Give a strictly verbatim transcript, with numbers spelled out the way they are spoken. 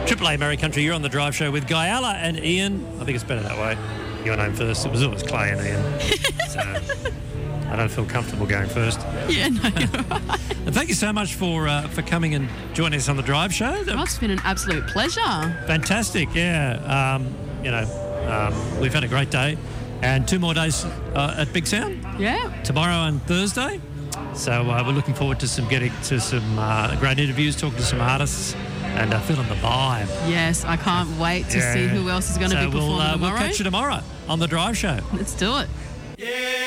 Triple A Murray Country, you're on the Drive Show with Guyala and Ian. I think it's better that way. Your name first. It was always Clay and Ian. So I don't feel comfortable going first. Yeah, no, you're right. And thank you so much for uh, for coming and joining us on the Drive Show. Oh, it's been an absolute pleasure. Fantastic, yeah. Um, you know, um, we've had a great day. And two more days uh, at Big Sound. Yeah. Tomorrow and Thursday. So uh, we're looking forward to some getting to some uh, great interviews, talking to some artists, and uh, feeling the vibe. Yes, I can't wait to Yeah. see who else is going to so be performing we'll, uh, tomorrow. We'll catch you tomorrow on the Drive Show. Let's do it. Yeah.